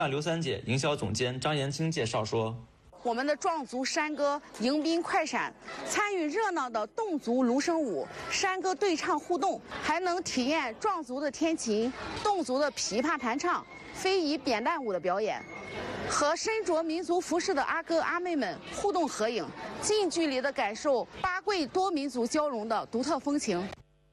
刘三姐营销总监张延清介绍说， 我们的壮族山歌迎宾快闪，参与热闹的侗族芦笙舞、山歌对唱互动，还能体验壮族的天琴、侗族的琵琶弹唱、非遗扁担舞的表演，和身着民族服饰的阿哥阿妹们互动合影，近距离地感受八桂多民族交融的独特风情。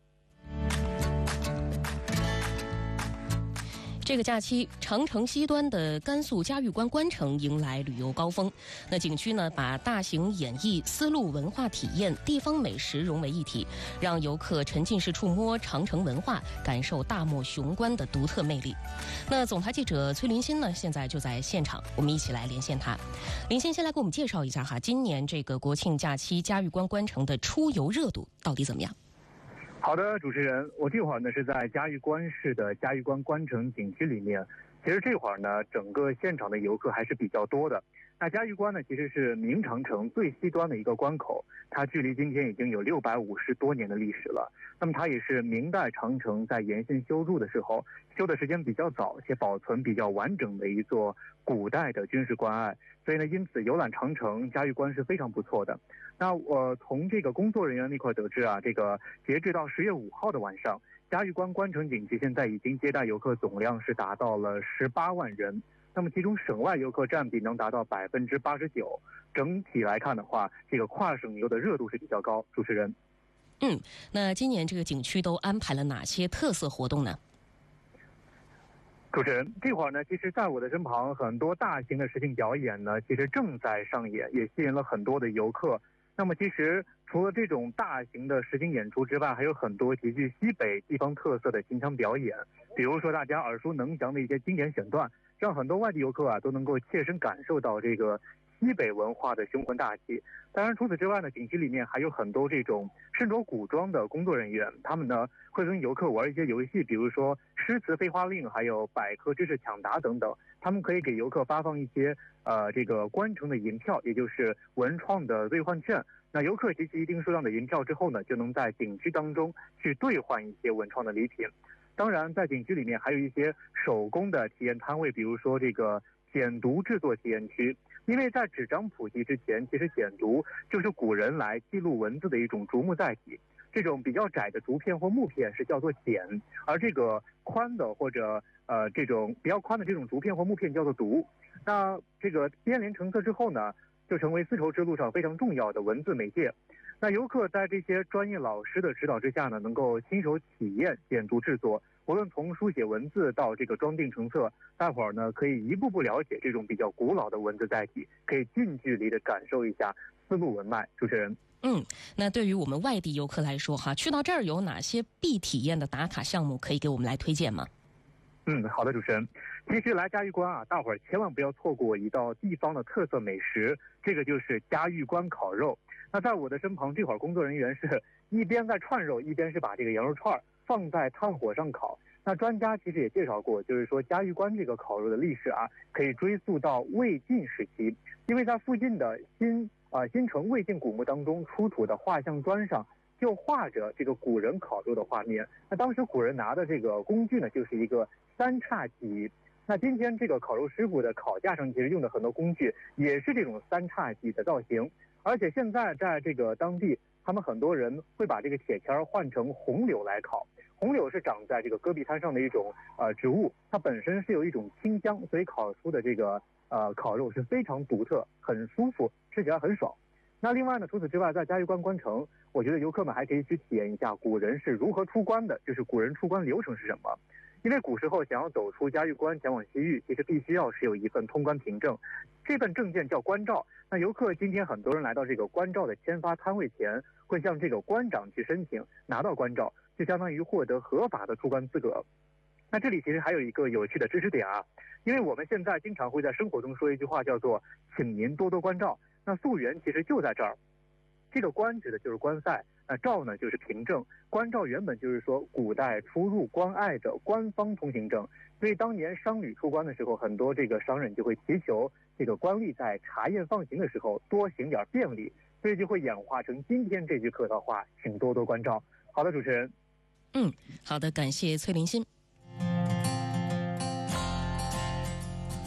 这个假期，长城西端的甘肃嘉峪关关城迎来旅游高峰。那景区呢，把大型演艺、丝路文化体验、地方美食融为一体，让游客沉浸式触摸长城文化，感受大漠雄关的独特魅力。那总台记者崔林鑫呢，现在就在现场，我们一起来连线他。林鑫先来给我们介绍一下哈，今年这个国庆假期嘉峪关关城的出游热度到底怎么样？ 好的，主持人，我这会儿呢是在嘉峪关市的嘉峪关关城景区里面。其实这会儿呢，整个现场的游客还是比较多的。那嘉峪关呢，其实是明长城最西端的一个关口，它距离今天已经有650多年的历史了。那么它也是明代长城在沿线修筑的时候，修的时间比较早且保存比较完整的一座古代的军事关隘。所以呢，因此游览长城嘉峪关是非常不错的。那我从这个工作人员那块得知啊，这个截至到10月5号的晚上，嘉峪关关城景区现在已经接待游客总量是达到了18万人。那么其中省外游客占比能达到89%。整体来看的话，这个跨省游的热度是比较高。主持人， 那今年这个景区都安排了哪些特色活动呢？ 主持人，这会儿呢，其实在我的身旁，很多大型的实景表演呢，其实正在上演，也吸引了很多的游客。那么其实除了这种大型的实景演出之外，还有很多极具西北地方特色的秦腔表演，比如说大家耳熟能详的一些经典选段，让很多外地游客啊都能够切身感受到这个西北文化的雄浑大气。当然除此之外呢，景区里面还有很多这种身着古装的工作人员，他们呢会跟游客玩一些游戏，比如说诗词飞花令，还有百科知识抢答等等。他们可以给游客发放一些这个关城的银票，也就是文创的兑换券。那游客集齐一定数量的银票之后呢，就能在景区当中去兑换一些文创的礼品。当然在景区里面还有一些手工的体验摊位，比如说这个简牍制作体验区。因为在纸张普及之前，其实简牍就是古人来记录文字的一种竹木载体。这种比较窄的竹片或木片是叫做简，而这个宽的或者这种比较宽的这种竹片或木片叫做牍。那这个编连成册之后呢，就成为丝绸之路上非常重要的文字媒介。那游客在这些专业老师的指导之下呢，能够亲手体验简牍制作，无论从书写文字到这个装订成册，大伙儿呢可以一步步了解这种比较古老的文字载体，可以近距离的感受一下丝路文脉。主持人， 那对于我们外地游客来说哈，去到这儿有哪些必体验的打卡项目可以给我们来推荐吗？ 好的，主持人。其实来嘉峪关啊，大伙儿千万不要错过一道地方的特色美食，这个就是嘉峪关烤肉。那在我的身旁，这会儿工作人员是一边在串肉，一边是把这个羊肉串放在炭火上烤。那专家其实也介绍过，就是说嘉峪关这个烤肉的历史啊，可以追溯到魏晋时期，因为在附近的新城魏晋古墓当中出土的画像砖上就画着这个古人烤肉的画面。那当时古人拿的这个工具呢，就是一个三叉戟。那今天这个烤肉师傅的烤架上其实用的很多工具也是这种三叉戟的造型。而且现在在这个当地，他们很多人会把这个铁签换成红柳来烤。红柳是长在这个戈壁滩上的一种植物，它本身是有一种清香，所以烤出的这个烤肉是非常独特，很舒服，吃起来很爽。那另外呢，除此之外，在嘉峪关关城，我觉得游客们还可以去体验一下古人是如何出关的，就是古人出关流程是什么。因为古时候想要走出嘉峪关前往西域，其实必须要持有一份通关凭证，这份证件叫关照。那游客今天很多人来到这个关照的签发摊位前，会向这个关长去申请，拿到关照就相当于获得合法的出关资格。那这里其实还有一个有趣的知识点啊，因为我们现在经常会在生活中说一句话叫做请您多多关照，那溯源其实就在这儿。这个关指的就是关塞，那照呢就是凭证。关照原本就是说古代出入关隘的官方通行证，所以当年商旅出关的时候，很多这个商人就会祈求这个官吏在查验放行的时候多行点便利，所以就会演化成今天这句客套话，请多多关照。好的，主持人。 好的，感谢崔林鑫。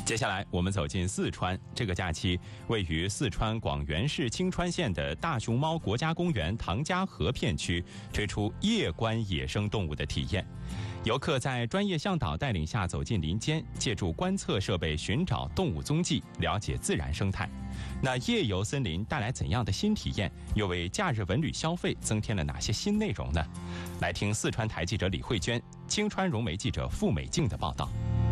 接下来我们走进四川，这个假期位于四川广元市清川县的大熊猫国家公园唐家河片区推出夜观野生动物的体验。游客在专业向导带领下走进林间，借助观测设备寻找动物踪迹，了解自然生态。那夜游森林带来怎样的新体验？又为假日文旅消费增添了哪些新内容呢？来听四川台记者李慧娟、青川融媒记者付美静的报道。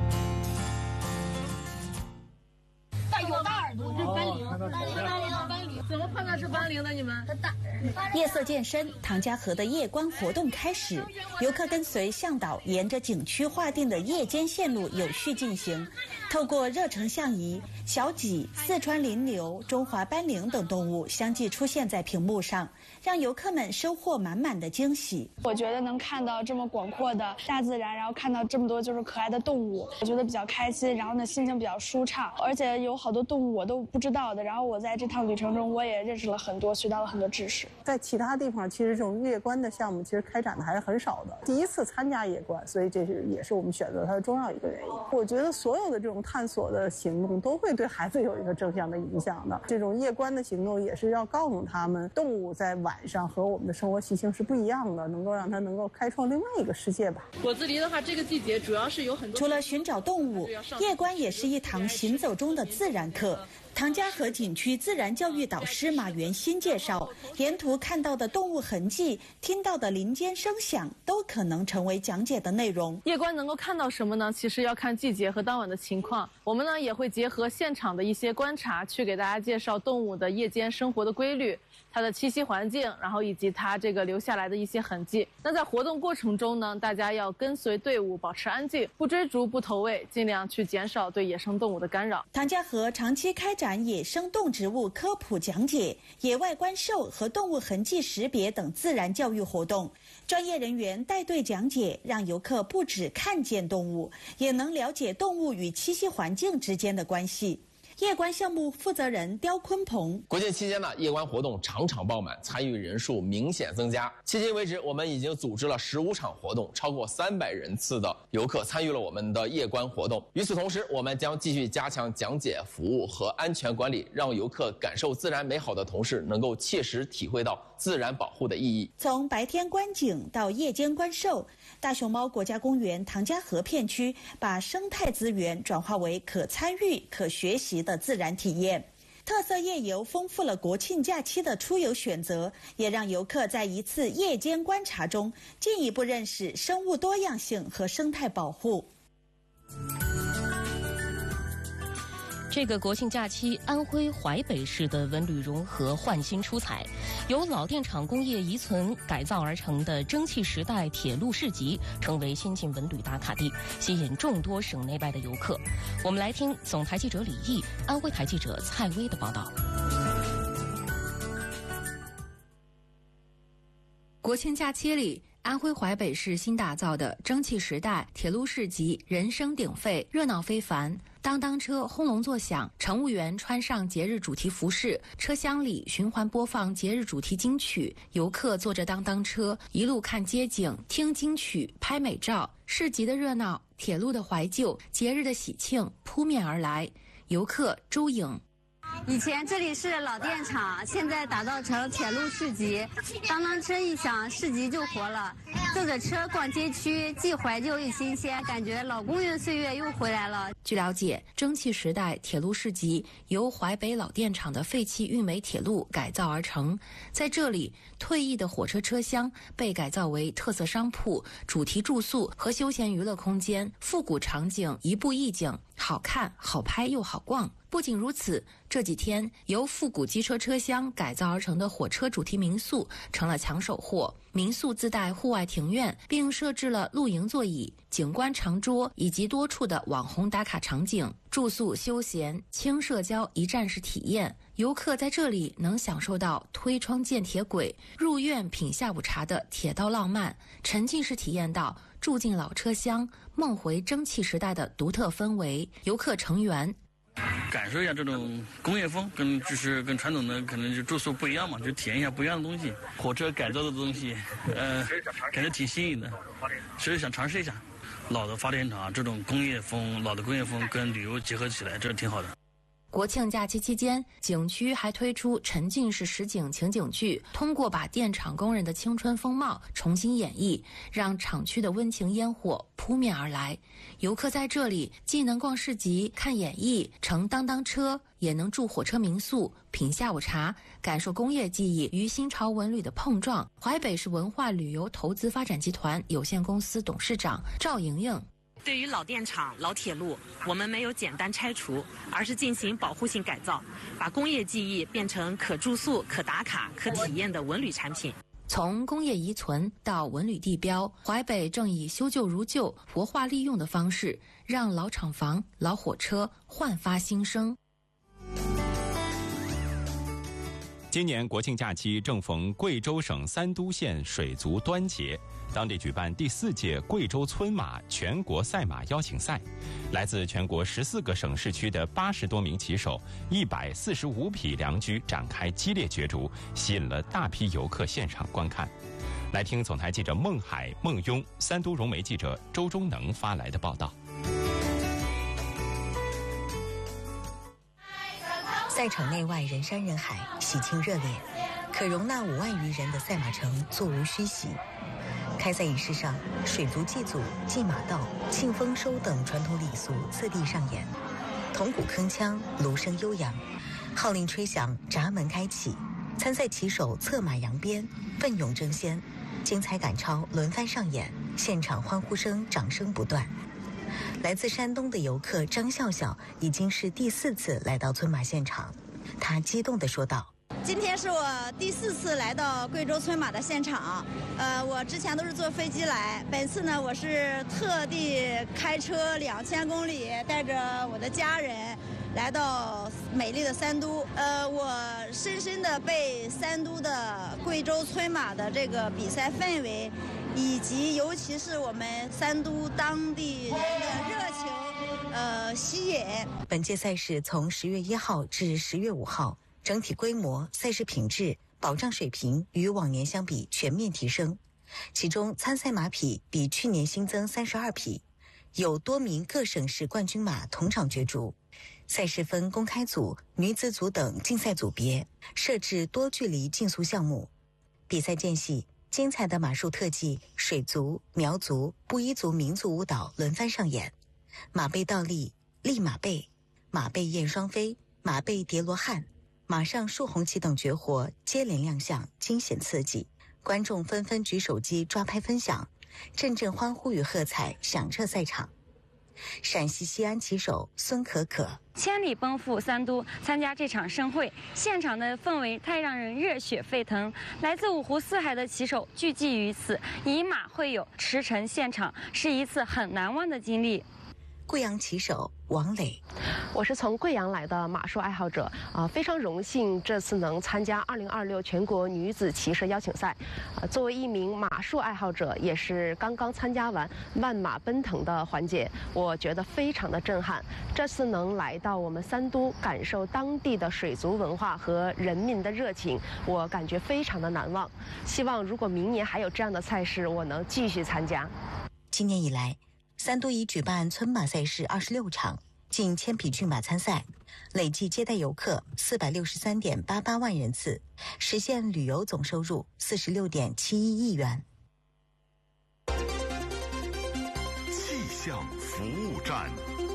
有大耳朵，这是斑羚，怎么判断是斑羚的？你们？ 夜色渐深，唐家河的夜观活动开始，游客跟随向导沿着景区划定的夜间线路有序进行，透过热成像仪、小脊、四川林牛、中华斑羚等动物相继出现在屏幕上，让游客们收获满满的惊喜。 我觉得能看到这么广阔的大自然，然后看到这么多就是可爱的动物，我觉得比较开心，然后呢心情比较舒畅，而且有好多动物我都不知道的，然后我在这趟旅程中我也认识了很多，学到了很多知识。 在其他地方其实这种夜观的项目其实开展的还是很少的，第一次参加夜观，所以这也是我们选择它的重要一个原因。我觉得所有的这种探索的行动都会对孩子有一个正向的影响的，这种夜观的行动也是要告诉他们，动物在晚上和我们的生活习性是不一样的，能够让它能够开创另外一个世界吧。 果子狸的话，这个季节主要是有很多， 除了寻找动物，夜观也是一堂行走中的自然课。唐家河景区自然教育导师马元新介绍，沿途看到的动物痕迹、听到的林间声响，都可能成为讲解的内容。 夜观能够看到什么呢？其实要看季节和当晚的情况。我们呢也会结合现场的一些观察，去给大家介绍动物的夜间生活的规律。它的栖息环境，然后以及它这个留下来的一些痕迹。那在活动过程中呢，大家要跟随队伍，保持安静，不追逐，不投喂，尽量去减少对野生动物的干扰。 唐家河长期开展野生动植物科普讲解、野外观兽和动物痕迹识别等自然教育活动，专业人员带队讲解，让游客不只看见动物，也能了解动物与栖息环境之间的关系。夜观项目负责人刁坤鹏： 国庆期间呢，夜观活动场场爆满，参与人数明显增加。迄今为止，我们已经组织了15场活动，超过300人次的游客参与了我们的夜观活动。与此同时，我们将继续加强讲解服务和安全管理，让游客感受自然美好的同时，能够切实体会到自然保护的意义。 从白天观景到夜间观兽，大熊猫国家公园唐家河片区把生态资源转化为可参与、可学习的自然体验。特色夜游丰富了国庆假期的出游选择，也让游客在一次夜间观察中进一步认识生物多样性和生态保护。 这个国庆假期，安徽淮北市的文旅融合焕新出彩，由老电厂工业遗存改造而成的蒸汽时代铁路市集成为先进文旅打卡地，吸引众多省内外的游客。我们来听总台记者李毅、安徽台记者蔡薇的报道。 国庆假期里，安徽淮北市新打造的蒸汽时代铁路市集人声鼎沸，热闹非凡。当当车轰隆作响，乘务员穿上节日主题服饰，车厢里循环播放节日主题金曲，游客坐着当当车一路看街景，听金曲，拍美照。市集的热闹，铁路的怀旧，节日的喜庆扑面而来。游客周颖： 以前这里是老电厂，现在打造成铁路市集，当当车一响，市集就活了。坐着车逛街区，既怀旧又新鲜，感觉老工业岁月又回来了。 据了解，蒸汽时代铁路市集由淮北老电厂的废弃运煤铁路改造而成，在这里，退役的火车车厢被改造为特色商铺、主题住宿和休闲娱乐空间，复古场景一步一景，好看、好拍又好逛。不仅如此，这几天由复古机车车厢改造而成的火车主题民宿成了抢手货。民宿自带户外庭院，并设置了露营座椅、景观长桌以及多处的网红打卡场景，住宿休闲、轻社交一站式体验。游客在这里能享受到推窗见铁轨、入院品下午茶的铁道浪漫，沉浸式体验到住进老车厢、梦回蒸汽时代的独特氛围。游客成员感受一下这种工业风，跟传统的可能就住宿不一样嘛，就体验一下不一样的东西。火车改造的东西，感觉挺新颖的，所以想尝试一下。 老的发电厂这种工业风，老的工业风跟旅游结合起来，这挺好的。 国庆假期期间，景区还推出沉浸式实景情景剧，通过把电厂工人的青春风貌重新演绎，让厂区的温情烟火扑面而来。游客在这里既能逛市集、看演艺、乘当当车，也能住火车民宿、品下午茶，感受工业记忆与新潮文旅的碰撞。淮北市文化旅游投资发展集团有限公司董事长赵莹莹。 对于老电厂、老铁路，我们没有简单拆除，而是进行保护性改造，把工业记忆变成可住宿、可打卡、可体验的文旅产品。 从工业遗存到文旅地标，淮北正以修旧如旧、活化利用的方式，让老厂房、老火车焕发新生。 今年国庆假期正逢贵州省三都县水族端节，当地举办第4届贵州村马全国赛马邀请赛，来自全国14个省市区的80多名骑手，145匹良驹展开激烈角逐，吸引了大批游客现场观看。来听总台记者孟海、孟雍、三都融媒记者周忠能发来的报道。 赛场内外人山人海，喜庆热烈，可容纳5万余人的赛马城座无虚席。开赛仪式上，水族祭祖、祭马道、庆丰收等传统礼俗次第上演，铜鼓铿锵，芦声悠扬，号令吹响，闸门开启，参赛骑手策马扬鞭，奋勇争先，精彩赶超轮番上演，现场欢呼声、掌声不断。来自山东的游客张笑笑已经是第4次来到村马现场，他激动地说道： 今天是我第4次来到贵州村马的现场，我之前都是坐飞机来，本次呢我是特地开车2000公里，带着我的家人来到美丽的三都。我深深地被三都的贵州村马的这个比赛氛围，以及尤其是我们三都当地人的热情，吸引。 本届赛事从10月1号至10月5号。整体规模、赛事品质、保障水平与往年相比全面提升，其中参赛马匹比去年新增32匹，有多名各省市冠军马同场角逐。赛事分公开组、女子组等竞赛组别，设置多距离竞速项目。比赛间隙，精彩的马术特技、水族、苗族、布依族民族舞蹈轮番上演，马背倒立、立马背、马背燕双飞、马背叠罗汉、马上竖红旗等绝活接连亮相，惊险刺激，观众纷纷举手机抓拍分享，阵阵欢呼与喝彩响彻赛场。陕西西安骑手孙可可： 千里奔赴三都参加这场盛会，现场的氛围太让人热血沸腾，来自5湖4海的骑手聚集于此，以马会友，驰骋现场，是一次很难忘的经历。 贵阳骑手王磊： 我是从贵阳来的马术爱好者，非常荣幸这次能参加2026全国女子骑射邀请赛。作为一名马术爱好者，也是刚刚参加完万马奔腾的环节，我觉得非常的震撼。这次能来到我们三都，感受当地的水族文化和人民的热情，我感觉非常的难忘。希望如果明年还有这样的赛事，我能继续参加。 今年以来，三都已举办村马赛事26场，近1000匹骏马参赛，累计接待游客463.88万人次，实现旅游总收入46.71亿元。 气象服务站。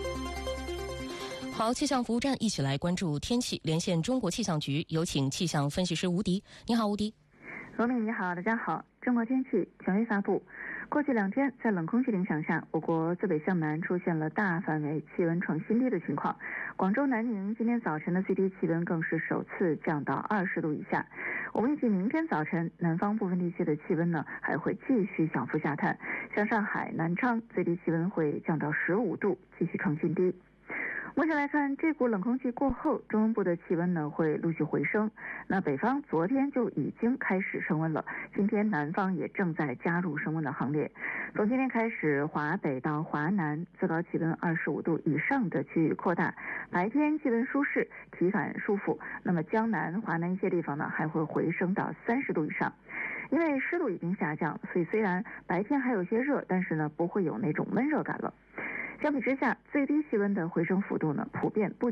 好，气象服务站一起来关注天气，连线中国气象局，有请气象分析师吴迪。你好，吴迪。 罗敏你好，大家好。中国天气权威发布。过去2天，在冷空气影响下，我国自北向南出现了大范围气温创新低的情况。广州、南宁今天早晨的最低气温更是首次降到20度以下。我们预计明天早晨，南方部分地区的气温呢还会继续小幅下探，像上海、南昌最低气温会降到15度，继续创新低。目前来看，这股冷空气过后，中东部的气温呢会陆续回升。那北方昨天就已经开始升温了，今天南方也正在加入升温的行列。从今天开始，华北到华南最高气温25度以上的区域扩大，白天气温舒适，体感舒服。那么江南、华南一些地方呢还会回升到30度以上。 因为湿度已经下降，所以虽然白天还有些热，但是呢不会有那种闷热感了。相比之下，最低气温的回升幅度呢普遍不